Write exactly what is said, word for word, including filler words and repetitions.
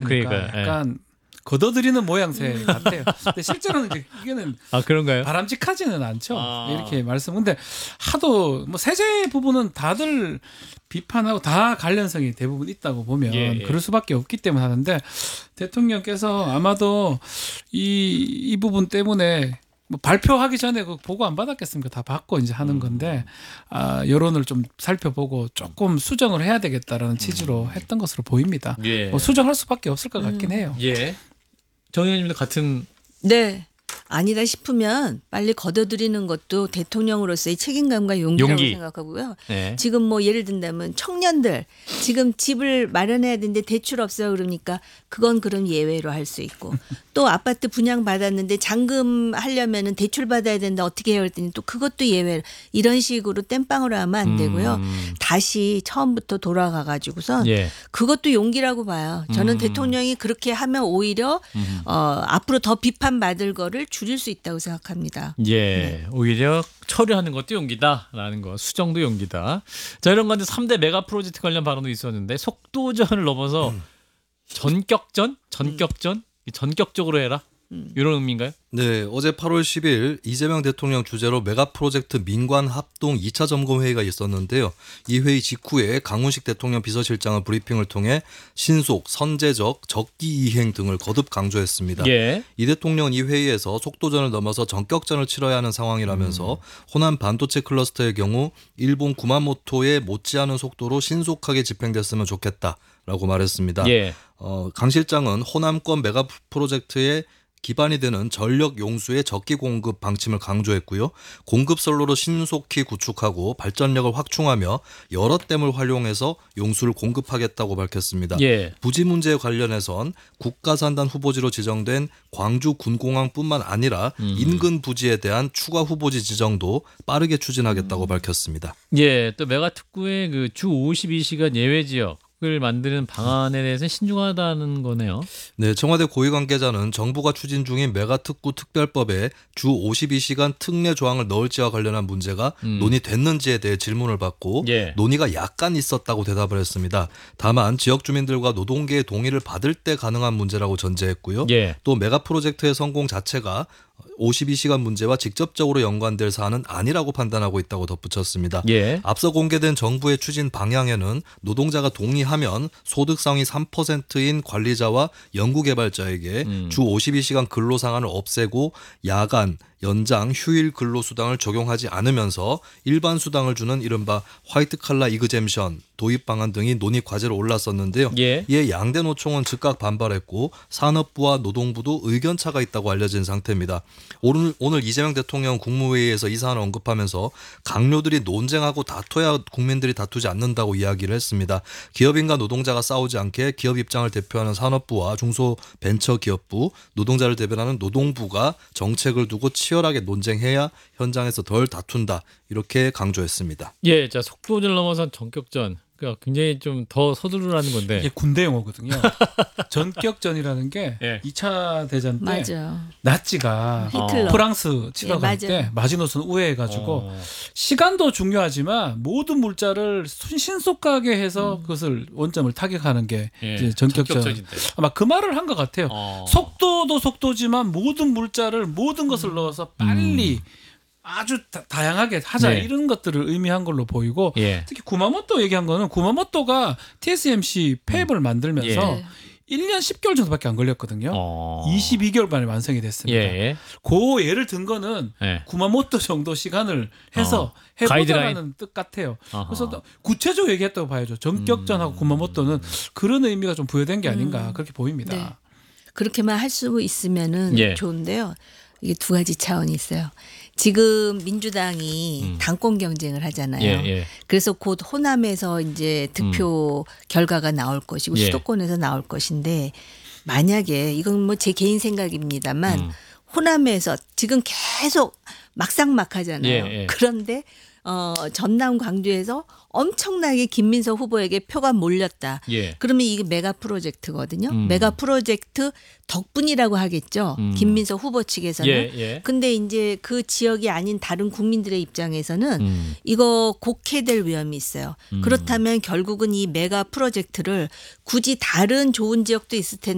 보니까 그러니까, 약간 예. 걷어들이는 모양새 같아요. 근데 실제로는 이제 이게는 아 그런가요? 바람직하지는 않죠. 아. 이렇게 말씀. 근데 하도 뭐 세제 부분은 다들 비판하고 다 관련성이 대부분 있다고 보면 예, 예. 그럴 수밖에 없기 때문에 하는데 대통령께서 아마도 이, 이 부분 때문에 뭐 발표하기 전에 그 보고 안 받았겠습니까? 다 받고 이제 하는 건데 아, 여론을 좀 살펴보고 조금 수정을 해야 되겠다라는 취지로 했던 것으로 보입니다. 예. 뭐 수정할 수밖에 없을 것 같긴 해요. 예. 정 의원님도 같은. 네. 아니다 싶으면 빨리 걷어들이는 것도 대통령으로서의 책임감과 용기라고 용기. 생각하고요. 네. 지금 뭐 예를 든다면 청년들 지금 집을 마련해야 되는데 대출 없어요 그러니까 그건 그럼 예외로 할 수 있고 또 아파트 분양 받았는데 잔금 하려면은 대출 받아야 되는데 어떻게 해요 그랬더니 또 그것도 예외로 이런 식으로 땜빵으로 하면 안 되고요. 음. 다시 처음부터 돌아가 가지고선 예. 그것도 용기라고 봐요. 저는 음. 대통령이 그렇게 하면 오히려 음. 어, 앞으로 더 비판받을 거를 줄일 수 있다고 생각합니다. 예. 네. 오히려 처리하는 것도 용기다라는 거. 수정도 용기다. 자 이런 건데 삼 대 메가 프로젝트 관련 발언도 있었는데 속도전을 넘어서 음. 전격전? 전격전? 전격적으로 해라? 이런 의미인가요? 네, 어제 팔월 십일 이재명 대통령 주재로 메가 프로젝트 민관 합동 이 차 점검 회의가 있었는데요. 이 회의 직후에 강훈식 대통령 비서실장은 브리핑을 통해 신속, 선제적, 적기 이행 등을 거듭 강조했습니다. 예. 이 대통령은 이 회의에서 속도전을 넘어서 전격전을 치러야 하는 상황이라면서 음. 호남 반도체 클러스터의 경우 일본 구마모토에 못지않은 속도로 신속하게 집행됐으면 좋겠다라고 말했습니다. 예. 어, 강 실장은 호남권 메가 프로젝트의 기반이 되는 전력 용수의 적기 공급 방침을 강조했고요. 공급 선로로 신속히 구축하고 발전력을 확충하며 여러 댐을 활용해서 용수를 공급하겠다고 밝혔습니다. 예. 부지 문제에 관련해선 국가산단 후보지로 지정된 광주 군공항뿐만 아니라 음. 인근 부지에 대한 추가 후보지 지정도 빠르게 추진하겠다고 음. 밝혔습니다. 예. 또 메가 특구의 그 주 오십이 시간 예외 지역 을 만드는 방안에 대해서 신중하다는 거네요. 네, 청와대 고위 관계자는 정부가 추진 중인 메가특구 특별법에 주 오십이 시간 특례 조항을 넣을지와 관련한 문제가 음. 논의됐는지에 대해 질문을 받고 예. 논의가 약간 있었다고 대답을 했습니다. 다만 지역 주민들과 노동계의 동의를 받을 때 가능한 문제라고 전제했고요. 예. 또 메가 프로젝트의 성공 자체가 오십이 시간 문제와 직접적으로 연관될 사안은 아니라고 판단하고 있다고 덧붙였습니다. 예. 앞서 공개된 정부의 추진 방향에는 노동자가 동의하면 소득 상위 삼 퍼센트인 관리자와 연구개발자에게 음. 주 오십이 시간 근로상한을 없애고 야간, 연장, 휴일 근로수당을 적용하지 않으면서 일반 수당을 주는 이른바 화이트칼라 이그젬션 도입 방안 등이 논의 과제로 올랐었는데요. 예. 이에 양대 노총은 즉각 반발했고 산업부와 노동부도 의견차가 있다고 알려진 상태입니다. 오늘, 오늘 이재명 대통령 국무회의에서 이 사안을 언급하면서 강료들이 논쟁하고 다퉈야 국민들이 다투지 않는다고 이야기를 했습니다. 기업인과 노동자가 싸우지 않게 기업 입장을 대표하는 산업부와 중소벤처기업부, 노동자를 대변하는 노동부가 정책을 두고 치열하게 논쟁해야 현장에서 덜 다툰다 이렇게 강조했습니다. 예, 자 속도전을 넘어선 전격전. 그러니까 굉장히 좀 더 서두르라는 건데. 이게 군대 용어거든요. 전격전이라는 게 예. 이 차 대전 때 맞아. 나치가 히틀러. 프랑스 치러갈 예, 때 마지노선 우회해가지고 어. 시간도 중요하지만 모든 물자를 신속하게 해서 음. 그것을 원점을 타격하는 게 예. 이제 전격전. 전격전인데. 아마 그 말을 한 것 같아요. 어. 속도도 속도지만 모든 물자를 모든 것을 넣어서 빨리 음. 아주 다, 다양하게 하자 네. 이런 것들을 의미한 걸로 보이고 예. 특히 구마모토 얘기한 거는 구마모토가 티에스엠씨 폐업을 만들면서 예. 일 년 십 개월 정도밖에 안 걸렸거든요. 어. 이십이 개월 만에 완성이 됐습니다. 예. 그 예를 든 거는 예. 구마모토 정도 시간을 해서 어. 가이드라인. 해보자는 뜻 같아요. 아하. 그래서 구체적으로 얘기했다고 봐야죠. 전격전하고 음. 구마모토는 그런 의미가 좀 부여된 게 아닌가 음. 그렇게 보입니다. 네. 그렇게만 할 수 있으면은 예. 좋은데요. 이게 두 가지 차원이 있어요. 지금 민주당이 음. 당권 경쟁을 하잖아요. 예, 예. 그래서 곧 호남에서 이제 득표 결과가 나올 것이고 예. 수도권에서 나올 것인데 만약에 이건 뭐 제 개인 생각입니다만 음. 호남에서 지금 계속 막상막하잖아요. 예, 예. 그런데 어, 전남 광주에서 엄청나게 김민석 후보에게 표가 몰렸다. 예. 그러면 이게 메가 프로젝트거든요. 음. 메가 프로젝트 덕분이라고 하겠죠. 음. 김민석 후보 측에서는. 예, 예. 근데 이제 그 지역이 아닌 다른 국민들의 입장에서는 음. 이거 곡해될 위험이 있어요. 음. 그렇다면 결국은 이 메가 프로젝트를 굳이 다른 좋은 지역도 있을 텐데